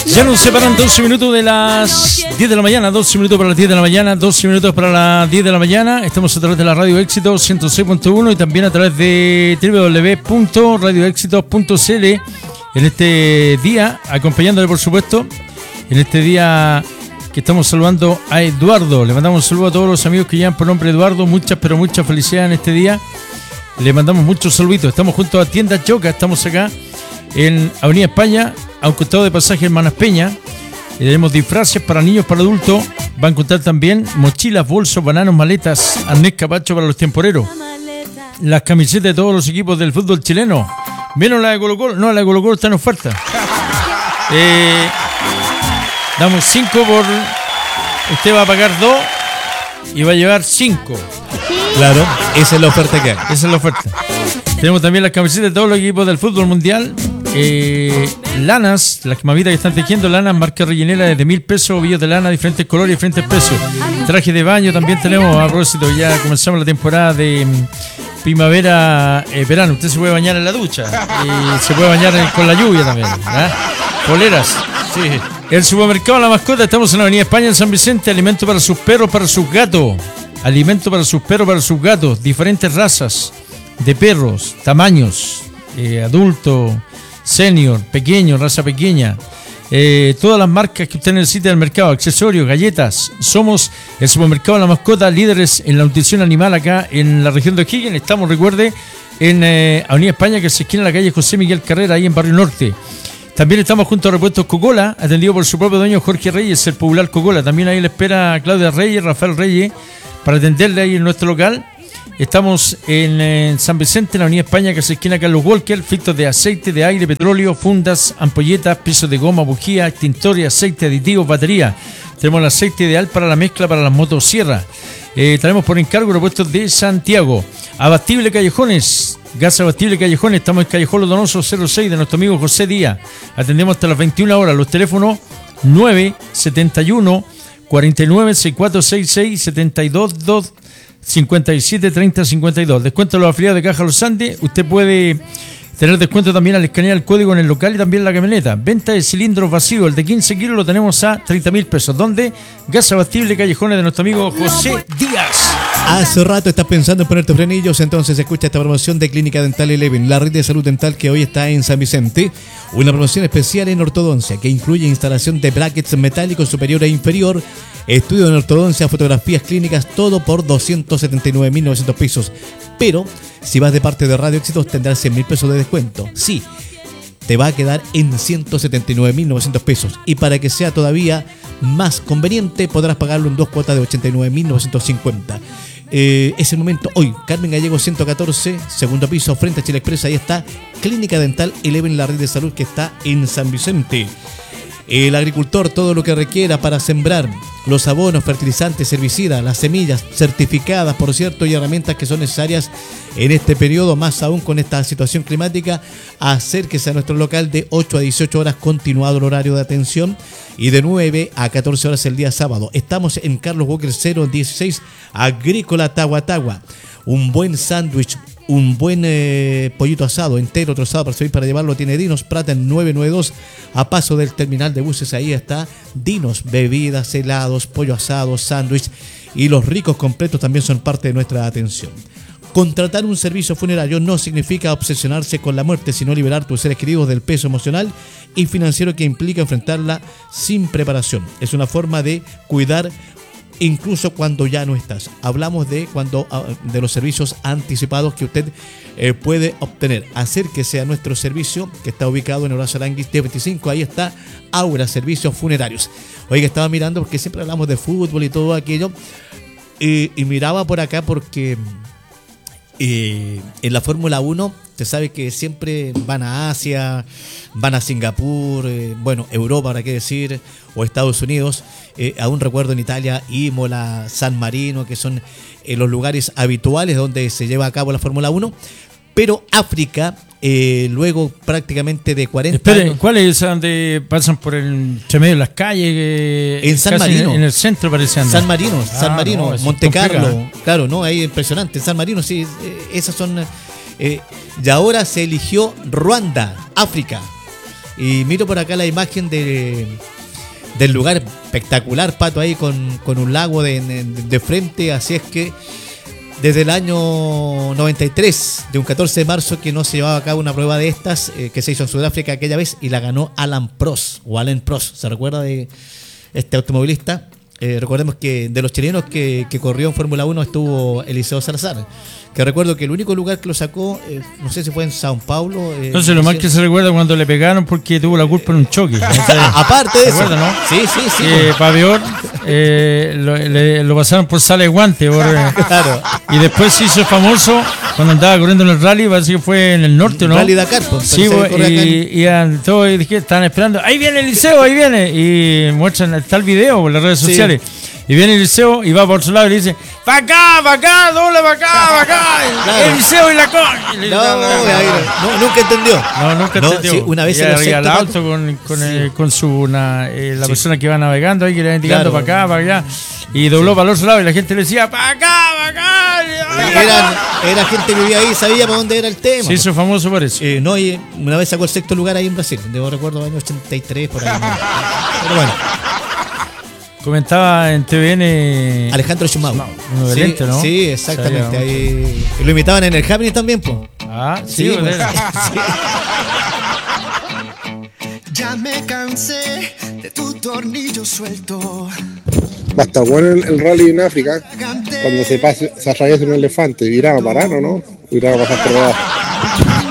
Ya nos separan 12 minutos de las 10 de la mañana, 12 minutos para las 10 de la mañana, 12 minutos para las 10 de la mañana. Estamos a través de la Radio Éxito 106.1 y también a través de www.radioéxitos.cl en este día, acompañándole por supuesto, en este día que estamos saludando a Eduardo. Le mandamos un saludo a todos los amigos que llevan por nombre Eduardo, muchas pero muchas felicidades en este día. Le mandamos muchos saluditos. Estamos junto a Tienda Choca, estamos acá en Avenida España, a un costado de pasaje Hermanas Peña. Tenemos disfraces para niños, para adultos. Va a encontrar también mochilas, bolsos, bananos, maletas, arnés capacho para los temporeros. Las camisetas de todos los equipos del fútbol chileno. ¿Vieron la de Colo Colo? No, la de Colo Colo está en oferta. Damos 5 por... Usted va a pagar 2 y va a llevar 5. Claro, esa es la oferta que hay. Esa es la oferta. Tenemos también las camisetas de todos los equipos del fútbol mundial. Lanas, las mamitas que están tejiendo lanas, marca rellenera desde 1.000 pesos, ovillos de lana, diferentes colores, diferentes precios. Traje de baño también tenemos, a propósito, ya comenzamos la temporada de primavera, verano. Usted se puede bañar en la ducha y se puede bañar con la lluvia también, ¿eh? Poleras. Sí. El supermercado La Mascota, estamos en la Avenida España, en San Vicente. Alimento para sus perros, para sus gatos. Alimento para sus perros, para sus gatos. Diferentes razas de perros, tamaños, adulto, senior, pequeño, raza pequeña. Todas las marcas que usted necesite del mercado, accesorios, galletas. Somos el supermercado La Mascota, líderes en la nutrición animal acá en la región de O'Higgins. Estamos, recuerde, en Avenida España, que se esquina en la calle José Miguel Carrera, ahí en Barrio Norte. También estamos junto a Repuestos Coca-Cola, atendido por su propio dueño Jorge Reyes, el popular Coca-Cola. También ahí le espera Claudia Reyes, Rafael Reyes, para atenderle ahí en nuestro local. Estamos en San Vicente, en la Avenida España, que se esquina Carlos Walker. Filtros de aceite, de aire, petróleo, fundas, ampolletas, pisos de goma, bujía, extintores, aceite, aditivos, batería. Tenemos el aceite ideal para la mezcla para las motosierras. Traemos por encargo Repuestos de Santiago. Abastible Callejones, gas abastible Callejones. Estamos en Callejón Los Donosos 06 de nuestro amigo José Díaz. Atendemos hasta las 21 horas. Los teléfonos 971 49 6466 722 57 30 52. Descuento a los afiliados de Caja Los Andes. Usted puede tener descuento también al escanear el código en el local y también en la camioneta. Venta de cilindros vacíos, el de 15 kilos lo tenemos a 30.000 pesos. ¿Dónde? Gas abastible Callejones de nuestro amigo José Díaz. Hace rato estás pensando en ponerte frenillos, entonces escucha esta promoción de Clínica Dental Eleven, la red de salud dental que hoy está en San Vicente. Una promoción especial en ortodoncia que incluye instalación de brackets metálicos superior e inferior, estudio en ortodoncia, fotografías clínicas, todo por 279.900 pesos. Pero si vas de parte de Radio Éxitos tendrás 100.000 pesos de descuento. Sí, te va a quedar en 179.900 pesos. Y para que sea todavía más conveniente, podrás pagarlo en 2 cuotas de 89.950. Es el momento hoy. Carmen Gallego 114, segundo piso, frente a Chile Express. Ahí está Clínica Dental Eleven, la red de salud que está en San Vicente. El agricultor, todo lo que requiera para sembrar, los abonos, fertilizantes, herbicidas, las semillas certificadas, por cierto, y herramientas que son necesarias en este periodo, más aún con esta situación climática. Acérquese a nuestro local de 8 a 18 horas, continuado el horario de atención, y de 9 a 14 horas el día sábado. Estamos en Carlos Walker 016, Agrícola Tagua. Un buen sándwich, un buen pollito asado, entero, trozado para servir, para llevarlo, tiene Dinos Prata en 992, a paso del terminal de buses. Ahí está Dinos, bebidas, helados, pollo asado, sándwich, y los ricos completos también son parte de nuestra atención. Contratar un servicio funerario no significa obsesionarse con la muerte, sino liberar a tus seres queridos del peso emocional y financiero que implica enfrentarla sin preparación. Es una forma de cuidar incluso cuando ya no estás. Hablamos de los servicios anticipados que usted puede obtener. Acérquese a nuestro servicio que está ubicado en Horacio Aranguis 1025. Ahí está Aura Servicios Funerarios. Oiga, estaba mirando porque siempre hablamos de fútbol y todo aquello, y miraba por acá porque en la Fórmula 1 se sabe que siempre van a Asia, van a Singapur, Europa, para qué decir, o Estados Unidos. Aún recuerdo en Italia, Imola, San Marino, que son los lugares habituales donde se lleva a cabo la Fórmula 1. Pero África, luego prácticamente de 40 años... ¿Cuál es donde pasan por el medio de las calles? En San Marino. En el centro parece andar. San Marino, no, Monte Carlo. Claro, ¿no? Ahí impresionante. San Marino, sí, esas son... y ahora se eligió Ruanda, África. Y miro por acá la imagen del lugar espectacular, Pato, ahí con un lago de frente. Así es que desde el año 93, de un 14 de marzo, que no se llevaba a cabo una prueba de estas, que se hizo en Sudáfrica aquella vez, y la ganó Alain Prost. ¿Se recuerda de este automovilista? Recordemos que de los chilenos que corrió en Fórmula 1 estuvo Eliseo Salazar, que recuerdo que el único lugar que lo sacó, no sé si fue en Sao Paulo. Entonces lo mal que se recuerda cuando le pegaron porque tuvo la culpa en un choque. Aparte de eso. ¿Recuerda, no? Sí. Para peor, lo pasaron por sala de guante. Claro. Y después se hizo famoso cuando andaba corriendo en el rally, parece que fue en el norte, ¿no? Rally Dakar, pues. Sí, y todos estaban esperando, ahí viene Eliseo, ahí viene. Y muestran, está el video por las redes sociales. Y viene Eliseo y va por su lado y le dice, pa' acá, dobla pa' acá. Claro. Eliseo y la con. No, nunca entendió. No, nunca entendió. Sí, una vez y arriba al auto con su la persona que va navegando ahí, que le va indicando para acá, para allá. Y dobló para el otro lado y la gente le decía, pa' acá. Era gente que vivía ahí, sabía para dónde era el tema. Se hizo famoso por eso. Y una vez sacó el sexto lugar ahí en Brasil. Debo recuerdo año 83 por ahí. Pero bueno. Comentaba en TVN Alejandro Schumau. Uno de lente, ¿no? Sí, exactamente. Ahí lo imitaban en el Happening también, pues. Ah, sí. Ya me cansé de tu tornillo suelto. Basta bueno el rally en África, cuando se atraviesa un elefante, irán a parar o no, irán a pasar por debajo.